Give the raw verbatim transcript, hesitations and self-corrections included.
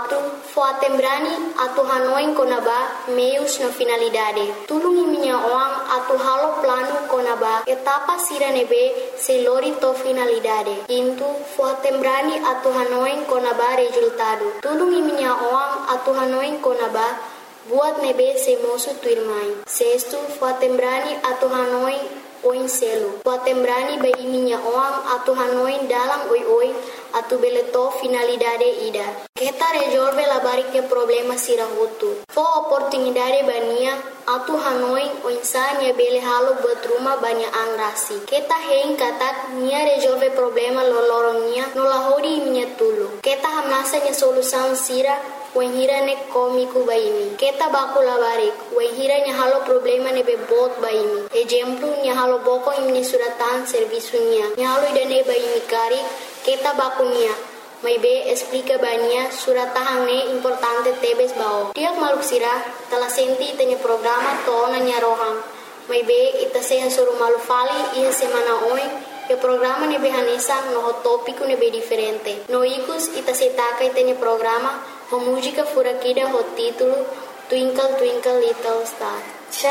quatro foi tembrani atu hanoin konaba meios na finalidade. Tulungi minha oang atu halo plano konaba etapa sira nebe se lori to finalidade. Quinto foi tembrani atu hanoin konaba resultado. Tulungi minha oang atu hanoin konaba buat nebe se mosu tu irmãe. Sexto foi tembrani atu hanoin oin selo. Foi tembrani bai minha oang atu hanoin dalam oi oi atu beleto finalidade ida. Kita resolve la barike problema sira hutu. Fo oportunidade bania atu hanoin oinsanya bele halo buat rumah banyak angrasi. Kita hein katak nia resolve problema lolorongnya nolahori minha tulu. Kita hamasa nya solução sira wenhira ne komiku baimi. Kita baku labarik wenhira nya halo problema ne bebot baimi. Exemplo nya halo boko imni suratan servisunya. Nya halo idane baimi kari kita baku nia. Mai be explica bania surat tahang importante tebes bao. Tiap maluk sirah telah senti tanya programa tona nya rohang. Mai be ita sehan suruh malu fali iya semana oi. E programa ne be hanesa no tópico ne be diferente. No ikus ita setaka itanya programa ho música furakida ho título Twinkle Twinkle Little Star.